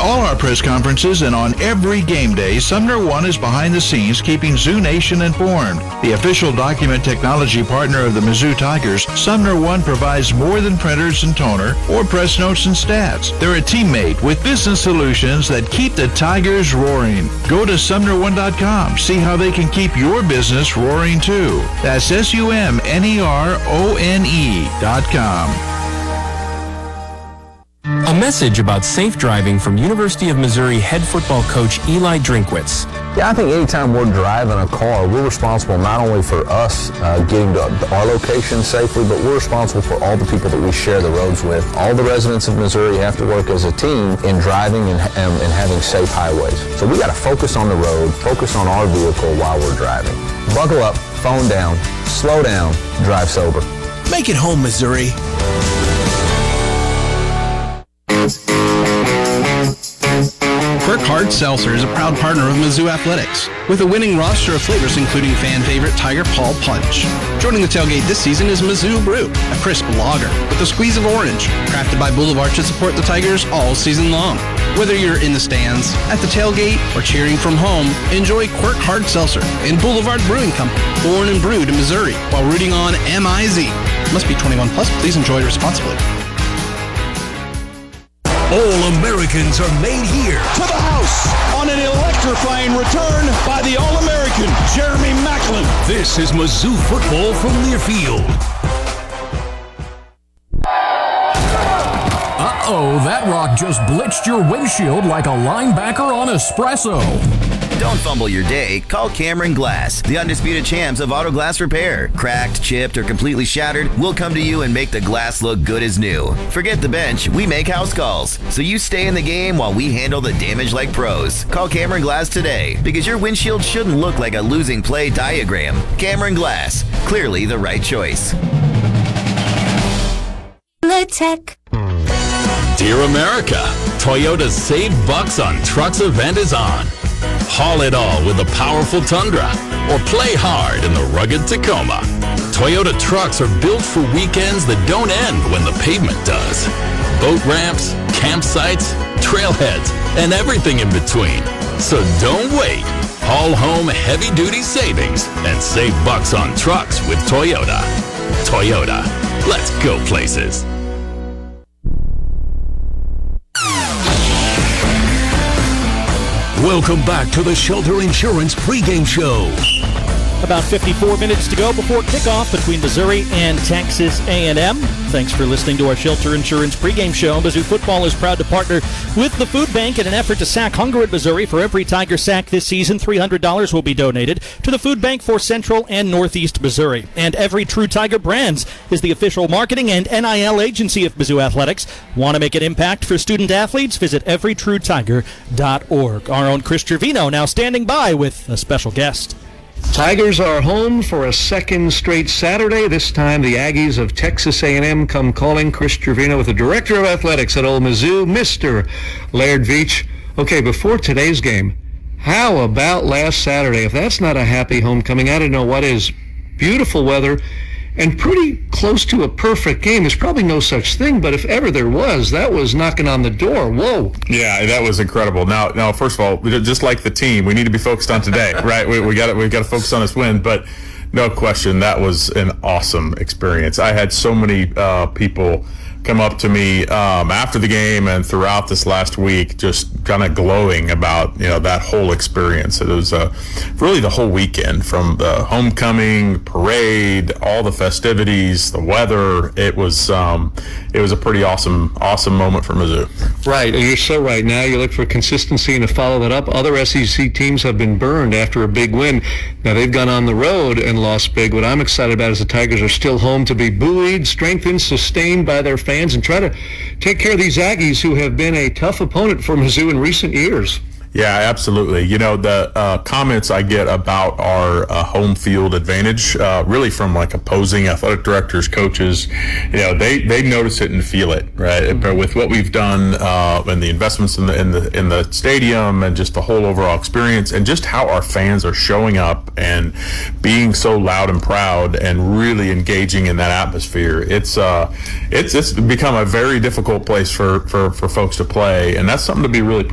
all our press conferences and on every game day, Sumner One is behind the scenes keeping Zoo Nation informed. The official document technology partner of the Mizzou Tigers, Sumner One provides more than printers and toner or press notes and stats. They're a teammate with business solutions that keep the Tigers roaring. Go to SumnerOne.com. See how they can keep your business roaring too. That's SumnerOne.com. A message about safe driving from University of Missouri head football coach Eli Drinkwitz. Yeah, I think anytime we're driving a car, we're responsible not only for us getting to our location safely, but we're responsible for all the people that we share the roads with. All the residents of Missouri have to work as a team in driving and having safe highways. So we got to focus on the road, focus on our vehicle while we're driving. Buckle up, phone down, slow down, drive sober. Make it home, Missouri. Quirk Hard Seltzer is a proud partner of Mizzou Athletics, with a winning roster of flavors including fan favorite Tiger Paw Punch. Joining the tailgate this season is Mizzou Brew, a crisp lager with a squeeze of orange, crafted by Boulevard to support the Tigers all season long. Whether you're in the stands, at the tailgate, or cheering from home, enjoy Quirk Hard Seltzer and Boulevard Brewing Company, born and brewed in Missouri, while rooting on MIZ. Must be 21 plus. Please enjoy responsibly. All Americans are made here. To the house on an electrifying return by the All-American Jeremy Maclin. This is Mizzou football from Learfield. Uh-oh, that rock just blitzed your windshield like a linebacker on espresso. Don't fumble your day. Call Cameron Glass, the undisputed champs of auto glass repair. Cracked, chipped, or completely shattered, we'll come to you and make the glass look good as new. Forget the bench, we make house calls. So you stay in the game while we handle the damage like pros. Call Cameron Glass today, because your windshield shouldn't look like a losing play diagram. Cameron Glass, clearly the right choice. LaTex. Dear America, Toyota's Save Bucks on Trucks event is on. Haul it all with the powerful Tundra, or play hard in the rugged Tacoma. Toyota trucks are built for weekends that don't end when the pavement does. Boat ramps, campsites, trailheads, and everything in between. So don't wait. Haul home heavy-duty savings and save bucks on trucks with Toyota. Toyota, let's go places. Welcome back to the Shelter Insurance pregame show. About 54 minutes to go before kickoff between Missouri and Texas A&M. Thanks for listening to our Shelter Insurance pregame show. Mizzou football is proud to partner with the Food Bank in an effort to sack hunger in Missouri. For every Tiger sack this season, $300 will be donated to the Food Bank for Central and Northeast Missouri. And Every True Tiger Brands is the official marketing and NIL agency of Mizzou Athletics. Want to make an impact for student athletes? Visit everytruetiger.org. Our own Chris Trevino now standing by with a special guest. Tigers are home for a second straight Saturday. This time the Aggies of Texas A&M come calling. Chris Trevino with the Director of Athletics at Ole Mizzou, Mr. Laird Veach. Okay, before today's game, how about last Saturday? If that's not a happy homecoming, I don't know what is. Beautiful weather and pretty close to a perfect game. There's probably no such thing, but if ever there was, that was knocking on the door. Whoa. Yeah, that was incredible. Now, first of all, just like the team, we need to be focused on today, right? We got to focus on this win, but no question, that was an awesome experience. I had so many people come up to me after the game and throughout this last week, just kind of glowing about that whole experience. It was really the whole weekend, from the homecoming parade, all the festivities, the weather. It was a pretty awesome moment for Mizzou. Right, and you're so right. Now you look for consistency and to follow that up. Other SEC teams have been burned after a big win. Now they've gone on the road and lost big. What I'm excited about is the Tigers are still home to be buoyed, strengthened, sustained by their fans, and try to take care of these Aggies who have been a tough opponent for Mizzou in recent years. Yeah, absolutely. The comments I get about our home field advantage, really from like opposing athletic directors, coaches, they notice it and feel it, right? But with what we've done and the investments in the stadium and just the whole overall experience and just how our fans are showing up and being so loud and proud and really engaging in that atmosphere, it's become a very difficult place for folks to play, and that's something to be really